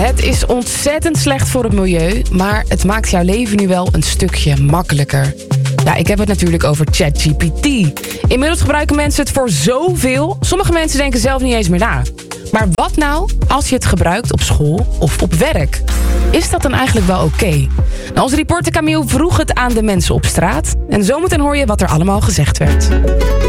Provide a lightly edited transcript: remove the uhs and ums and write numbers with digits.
het is ontzettend slecht voor het milieu, maar het maakt jouw leven nu wel een stukje makkelijker. Ja, ik heb het natuurlijk over ChatGPT. Inmiddels gebruiken mensen het voor zoveel. Sommige mensen denken zelf niet eens meer na. Maar wat nou als je het gebruikt op school of op werk? Is dat dan eigenlijk wel oké? Nou, onze reporter Camille vroeg het aan de mensen op straat. En zometeen hoor je wat er allemaal gezegd werd.